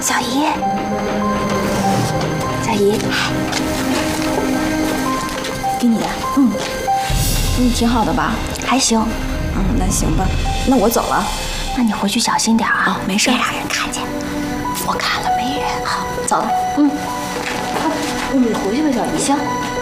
小姨，小姨，给你的，挺好的吧？还行。那行吧，那我走了。那你回去小心点啊，没事，别让人看见。我看了没人。好，走了。你回去吧，小姨。行。